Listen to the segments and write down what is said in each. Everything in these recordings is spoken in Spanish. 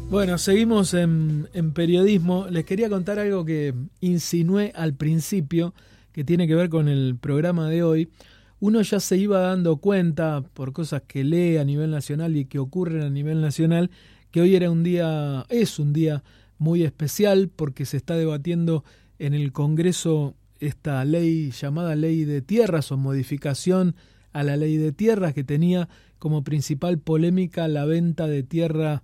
Bueno, seguimos en periodismo. Les quería contar algo que insinué al principio, que tiene que ver con el programa de hoy. Uno ya se iba dando cuenta, por cosas que lee a nivel nacional y que ocurren a nivel nacional, que hoy es un día muy especial porque se está debatiendo en el Congreso esta ley llamada Ley de Tierras o modificación a la Ley de Tierras, que tenía como principal polémica la venta de tierras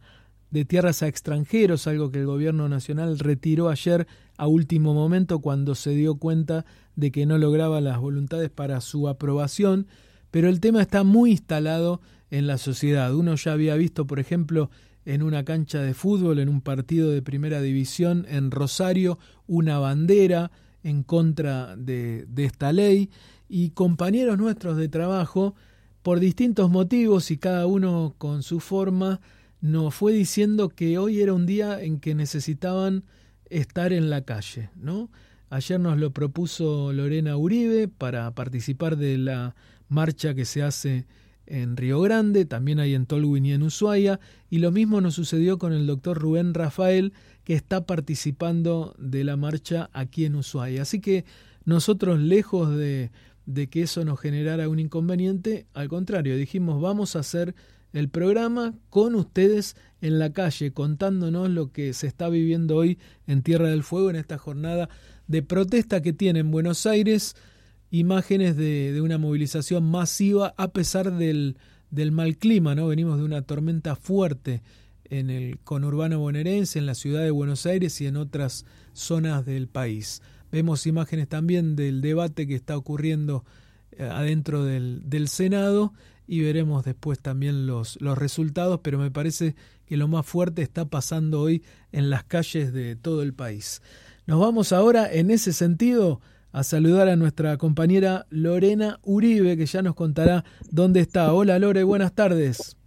a extranjeros, algo que el gobierno nacional retiró ayer a último momento cuando se dio cuenta de que no lograba las voluntades para su aprobación, pero el tema está muy instalado en la sociedad. Uno ya había visto, por ejemplo, en una cancha de fútbol, en un partido de primera división en Rosario, una bandera en contra de esta ley, y compañeros nuestros de trabajo, por distintos motivos y cada uno con su forma, nos fue diciendo que hoy era un día en que necesitaban estar en la calle, ¿no? Ayer nos lo propuso Lorena Uribe para participar de la marcha que se hace en Río Grande, también hay en Tolwyn y en Ushuaia, y lo mismo nos sucedió con el doctor Rubén Rafael, que está participando de la marcha aquí en Ushuaia. Así que nosotros, lejos de que eso nos generara un inconveniente, al contrario, dijimos vamos a hacer el programa con ustedes en la calle, contándonos lo que se está viviendo hoy en Tierra del Fuego, en esta jornada de protesta que tiene en Buenos Aires, imágenes de una movilización masiva a pesar del mal clima, ¿no? Venimos de una tormenta fuerte en el conurbano bonaerense, en la ciudad de Buenos Aires y en otras zonas del país. Vemos imágenes también del debate que está ocurriendo adentro del Senado, y veremos después también los resultados, pero me parece que lo más fuerte está pasando hoy en las calles de todo el país. Nos vamos ahora, en ese sentido, a saludar a nuestra compañera Lorena Uribe, que ya nos contará dónde está. Hola Lore, buenas tardes.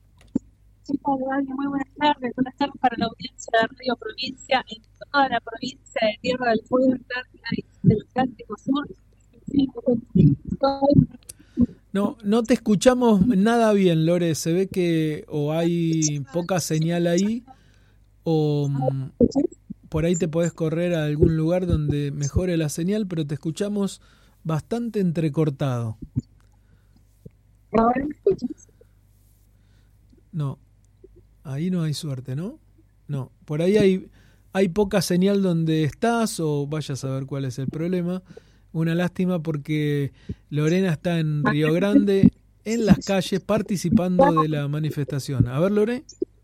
Hola, muy buenas tardes para la audiencia de Río Provincia, en toda la provincia de Tierra del Fuego, del Atlántico Sur. No te escuchamos nada bien, Lore. Se ve que o hay poca señal ahí o por ahí te podés correr a algún lugar donde mejore la señal, pero te escuchamos bastante entrecortado. ¿Ahora me escuchas? No, ahí no hay suerte, ¿no? No, por ahí hay poca señal donde estás, o vaya a saber cuál es el problema. Una lástima porque Lorena está en Río Grande, en las calles, participando de la manifestación. A ver, Lore.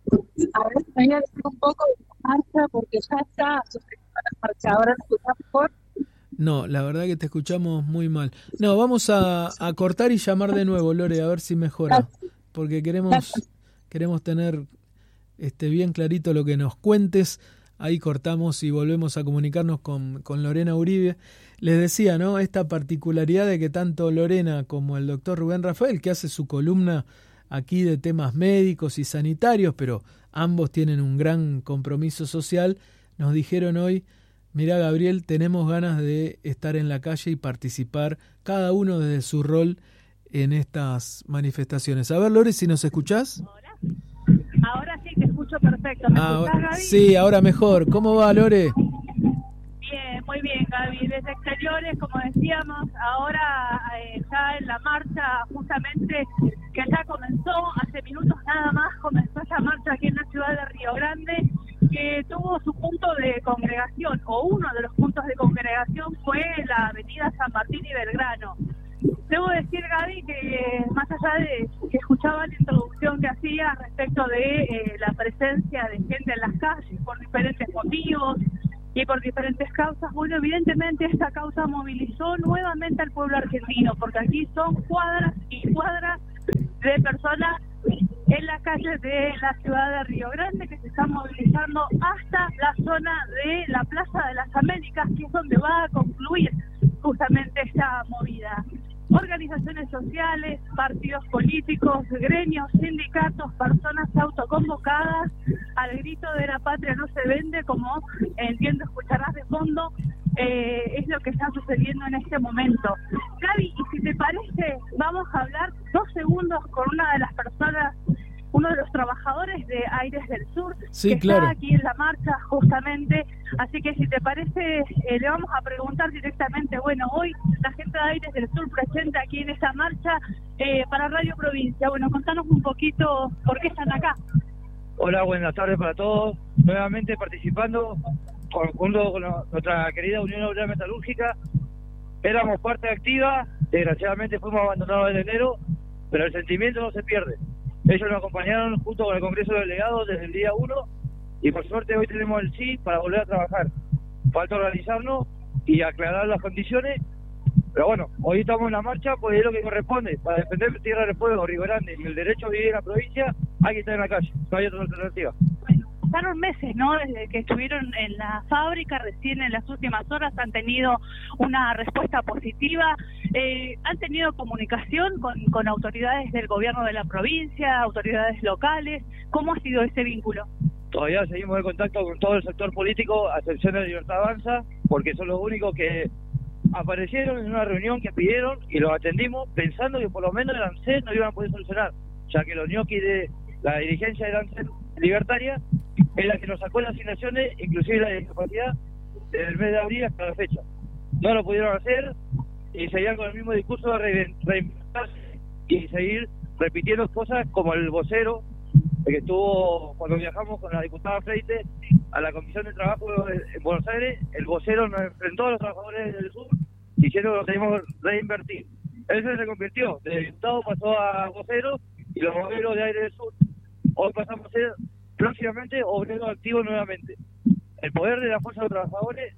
A ver, voy a decir un poco de la marcha porque ya está suspendida la marcha. ¿Ahora me escuchas mejor? No, la verdad que te escuchamos muy mal. No, vamos a cortar y llamar de nuevo, Lore, a ver si mejora. Porque queremos tener bien clarito lo que nos cuentes. Ahí cortamos y volvemos a comunicarnos con Lorena Uribe. Les decía, ¿no? Esta particularidad de que tanto Lorena como el doctor Rubén Rafael, que hace su columna aquí de temas médicos y sanitarios, pero ambos tienen un gran compromiso social, nos dijeron hoy, mirá Gabriel, tenemos ganas de estar en la calle y participar, cada uno desde su rol en estas manifestaciones. A ver, Lore, si nos escuchás. Ahora sí, te escucho perfecto. ¿Me escuchás, Gaby? Sí, ahora mejor. ¿Cómo va, Lore? Bien, muy bien, Gaby. Desde exteriores, como decíamos, ahora ya en la marcha, justamente, que ya comenzó, hace minutos nada más, comenzó esa marcha aquí en la ciudad de Río Grande, que tuvo su punto de congregación, o uno de los puntos de congregación fue la avenida San Martín y Belgrano. Debo decir, Gaby, que más allá de que escuchaba la introducción que hacía respecto de la presencia de gente en las calles por diferentes motivos y por diferentes causas, bueno, evidentemente esta causa movilizó nuevamente al pueblo argentino, porque aquí son cuadras y cuadras de personas en las calles de la ciudad de Río Grande que se están movilizando hasta la zona de la Plaza de las Américas, que es donde va a concluir justamente esta movida. Organizaciones sociales, partidos políticos, gremios, sindicatos, personas autoconvocadas al grito de la patria no se vende, como entiendo escucharás de fondo, es lo que está sucediendo en este momento. Gaby, y si te parece, vamos a hablar 2 segundos con una de las personas, uno de los trabajadores trabajadores de Aires del Sur, sí, que claro, está aquí en la marcha justamente, así que si te parece, le vamos a preguntar directamente, bueno, hoy la gente de Aires del Sur presente aquí en esta marcha para Radio Provincia. Bueno, contanos un poquito por qué están acá. Hola, buenas tardes para todos. Nuevamente participando junto con nuestra querida Unión Obrera Metalúrgica. Éramos parte activa, desgraciadamente fuimos abandonados en enero, pero el sentimiento no se pierde. Ellos nos acompañaron junto con el Congreso de Delegados desde el día 1 y por suerte hoy tenemos el sí para volver a trabajar. Falta organizarnos y aclarar las condiciones, pero bueno, hoy estamos en la marcha porque es lo que corresponde. Para defender Tierra del Fuego, Río Grande y el derecho a vivir en la provincia, hay que estar en la calle, no hay otra alternativa. Bueno, pasaron meses, ¿no? Desde que estuvieron en la fábrica, recién en las últimas horas han tenido una respuesta positiva. ¿Han tenido comunicación con autoridades del gobierno de la provincia, autoridades locales? ¿Cómo ha sido ese vínculo? Todavía seguimos en contacto con todo el sector político, a excepción de Libertad Avanza, porque son los únicos que aparecieron en una reunión que pidieron y los atendimos pensando que por lo menos el ANSES no iban a poder solucionar, ya que los ñoquis de la dirigencia del ANSES libertaria es la que nos sacó las asignaciones, inclusive la discapacidad, desde el mes de abril hasta la fecha. No lo pudieron hacer y seguían con el mismo discurso de reinventarse y seguir repitiendo cosas como el vocero que estuvo cuando viajamos con la diputada Freite a la Comisión de Trabajo en Buenos Aires. El vocero nos enfrentó a los trabajadores del sur diciendo que lo teníamos que reinvertir. Él se convirtió, de diputado pasó a vocero y los obreros de Aires del Sur hoy pasamos a ser próximamente obreros activos nuevamente. El poder de la fuerza de los trabajadores,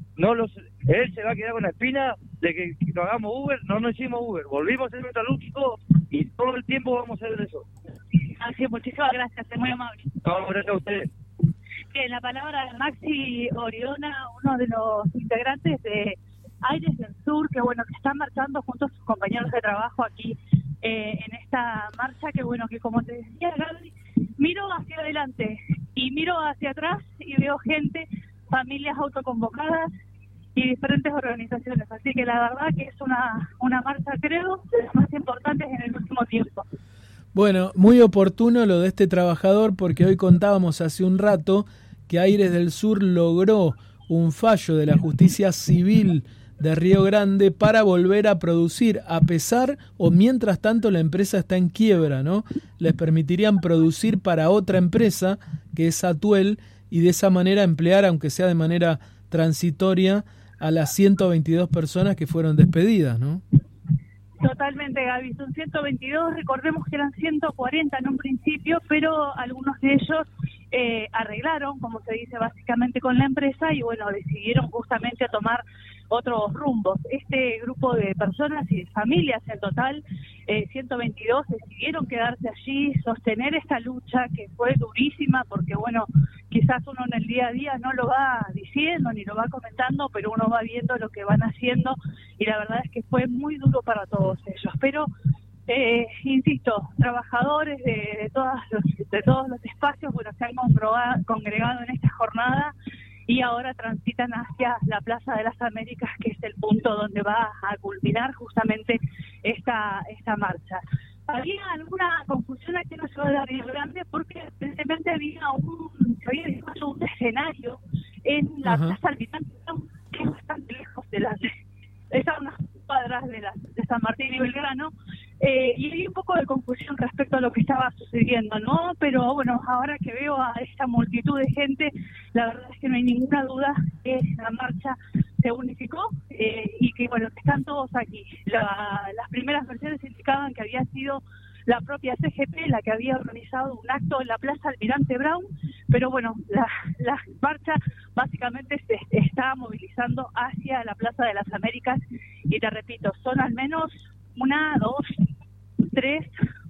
él se va a quedar con la espina de que no hagamos Uber. No hicimos Uber, volvimos a ser metalúrgicos y todo el tiempo vamos a hacer eso. Así, muchísimas gracias, es muy amable. No, gracias a ustedes. La palabra de Maxi Oriona, uno de los integrantes de Aires del Sur, que bueno, que están marchando junto a sus compañeros de trabajo aquí en esta marcha, que bueno, que como te decía, Gaby, miro hacia adelante y miro hacia atrás y veo gente, familias autoconvocadas y diferentes organizaciones, así que la verdad que es una marcha, creo, de las más importantes en el último tiempo. Bueno, muy oportuno lo de este trabajador, porque hoy contábamos hace un rato que Aires del Sur logró un fallo de la justicia civil de Río Grande para volver a producir, a pesar o mientras tanto la empresa está en quiebra, ¿no? Les permitirían producir para otra empresa, que es Atuel, y de esa manera emplear, aunque sea de manera transitoria, a las 122 personas que fueron despedidas, ¿no? Totalmente, Gaby, son 122, recordemos que eran 140 en un principio, pero algunos de ellos arreglaron, como se dice, básicamente con la empresa y bueno, decidieron justamente tomar otros rumbos. Este grupo de personas y de familias en total, 122, decidieron quedarse allí, sostener esta lucha que fue durísima porque bueno, quizás uno en el día a día no lo va diciendo ni lo va comentando, pero uno va viendo lo que van haciendo y la verdad es que fue muy duro para todos ellos. Pero insisto, trabajadores de todos los espacios, bueno, se han congregado en esta jornada y ahora transitan hacia la Plaza de las Américas, que es el punto donde va a culminar justamente esta marcha. Había alguna confusión aquí en la ciudad de Río Grande porque precisamente se había dispuesto un escenario en la Plaza Almirante, que es bastante lejos está a unas cuadras de San Martín y Belgrano, y hay un poco de confusión respecto a lo que estaba sucediendo, ¿no? Pero bueno, ahora que veo a esta multitud de gente, la verdad es que no hay ninguna duda que la marcha se unificó y que bueno, que están todos aquí. Las primeras versiones indicaban que había sido la propia CGT la que había organizado un acto en la Plaza Almirante Brown, pero bueno, la marcha básicamente se está movilizando hacia la Plaza de las Américas y te repito, son al menos 1, 2, 3,